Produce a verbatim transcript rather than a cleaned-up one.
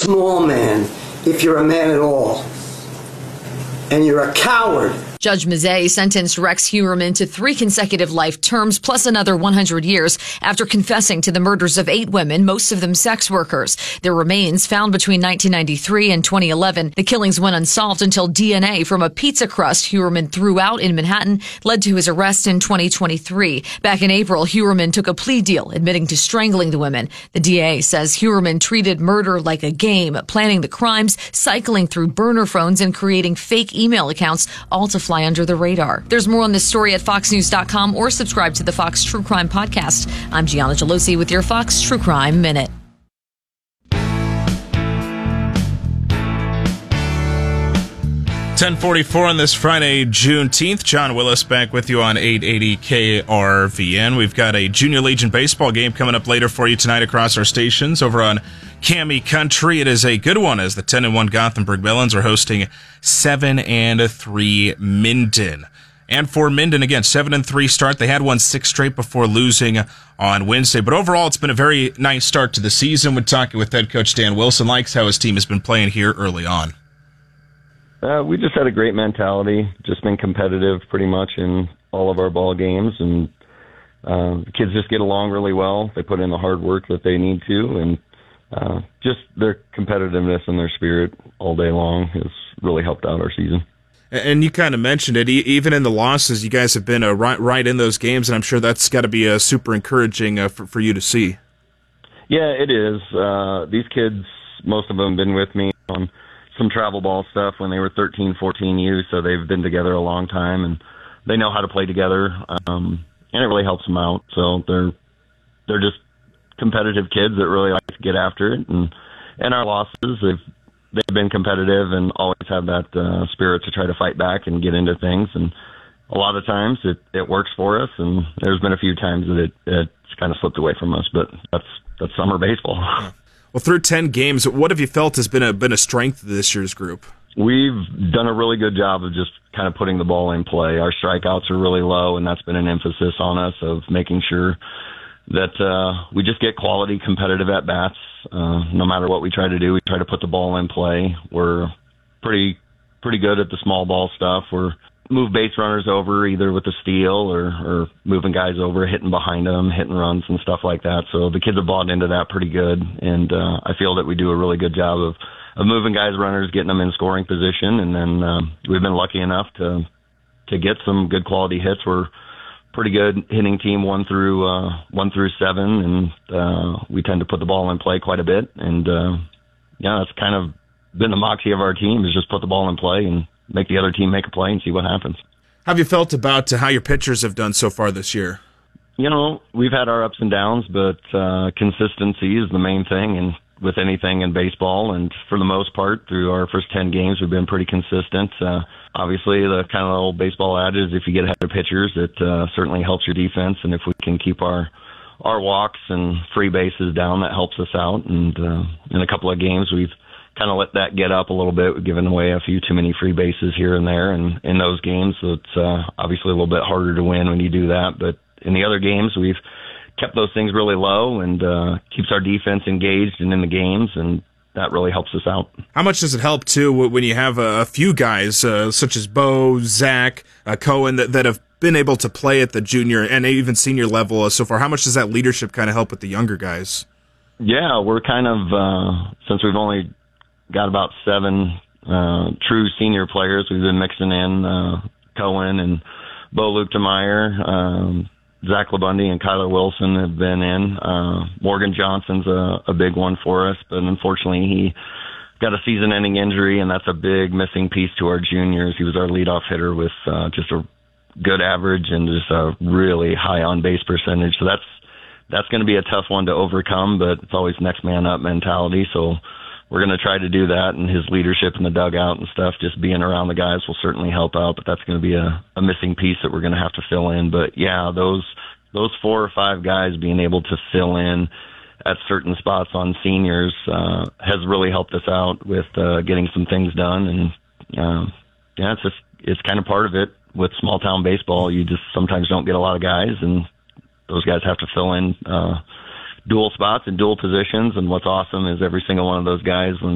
small man if you're a man at all. And you're a coward. Judge Mazzei sentenced Rex Heuermann to three consecutive life terms plus another one hundred years after confessing to the murders of eight women, most of them sex workers. Their remains found between nineteen ninety-three and twenty eleven. The killings went unsolved until D N A from a pizza crust Heuermann threw out in Manhattan led to his arrest in twenty twenty-three. Back in April, Heuermann took a plea deal admitting to strangling the women. The D A says Heuermann treated murder like a game, planning the crimes, cycling through burner phones, and creating fake email accounts, all to fly under the radar. There's more on this story at fox news dot com or subscribe to the Fox True Crime Podcast. I'm Gianna Gelosi with your Fox True Crime Minute. ten forty-four on this Friday, Juneteenth. John Willis back with you on eight eighty K R V N. We've got a Junior Legion baseball game coming up later for you tonight across our stations over on Cami Country. It is a good one as the ten and one Gothenburg Melons are hosting seven and three Minden. And for Minden, again, seven and three start. They had won six straight before losing on Wednesday. But overall, it's been a very nice start to the season. We're talking with head coach Dan Wilson. Likes how his team has been playing here early on. Uh, we just had a great mentality, just been competitive pretty much in all of our ball games, and uh, the kids just get along really well. They put in the hard work that they need to, and uh, just their competitiveness and their spirit all day long has really helped out our season. And you kind of mentioned it, even in the losses, you guys have been uh, right, right in those games, and I'm sure that's got to be uh, super encouraging uh, for, for you to see. Yeah, it is. Uh, these kids, most of them have been with me on some travel ball stuff when they were thirteen, fourteen U, so they've been together a long time, and they know how to play together, um, and it really helps them out. So they're they're just competitive kids that really like to get after it, and and our losses, they've they've been competitive and always have that uh, spirit to try to fight back and get into things, and a lot of times it, it works for us, and there's been a few times that it it's kind of slipped away from us, but that's that's summer baseball. Yeah. Well, through ten games, what have you felt has been a been a strength of this year's group? We've done a really good job of just kind of putting the ball in play. Our strikeouts are really low, and that's been an emphasis on us of making sure that uh, we just get quality competitive at-bats. Uh, no matter what we try to do, we try to put the ball in play. We're pretty pretty good at the small ball stuff. We're move base runners over either with a steal or, or moving guys over, hitting behind them, hitting runs and stuff like that. So the kids have bought into that pretty good, and uh, I feel that we do a really good job of, of moving guys, runners, getting them in scoring position, and then um, we've been lucky enough to to get some good quality hits. We're pretty good hitting team one through uh, one through seven, and uh, we tend to put the ball in play quite a bit. And uh, yeah, that's kind of been the moxie of our team, is just put the ball in play and make the other team make a play and see what happens. How have you felt about uh, how your pitchers have done so far this year? You know, we've had our ups and downs, but uh, consistency is the main thing, and with anything in baseball. And for the most part, through our first ten games, we've been pretty consistent. Uh, obviously, the kind of old baseball adage is if you get ahead of pitchers, it uh, certainly helps your defense. And if we can keep our our walks and free bases down, that helps us out. And uh, in a couple of games, we've kind of let that get up a little bit. We've given away a few too many free bases here and there, and in those games, it's uh, obviously a little bit harder to win when you do that. But in the other games, we've kept those things really low, and uh, keeps our defense engaged and in the games, and that really helps us out. How much does it help, too, when you have a, a few guys, uh, such as Bo, Zach, uh, Cohen, that, that have been able to play at the junior and even senior level uh, so far? How much does that leadership kind of help with the younger guys? Yeah, we're kind of, uh, since we've only got about seven uh, true senior players, we've been mixing in uh, Cohen and Bo Luchtenmeyer, um, Zach Labundy and Kyler Wilson have been in. Uh, Morgan Johnson's a, a big one for us, but unfortunately he got a season-ending injury, and that's a big missing piece to our juniors. He was our leadoff hitter with uh, just a good average and just a really high on-base percentage. So that's that's going to be a tough one to overcome, but it's always next man up mentality. So we're going to try to do that, and his leadership in the dugout and stuff, just being around the guys will certainly help out, but that's going to be a, a missing piece that we're going to have to fill in. But yeah, those those four or five guys being able to fill in at certain spots on seniors uh, has really helped us out with uh, getting some things done. And uh, yeah, it's just, it's kind of part of it with small town baseball. You just sometimes don't get a lot of guys, and those guys have to fill in uh, dual spots and dual positions. And what's awesome is every single one of those guys, when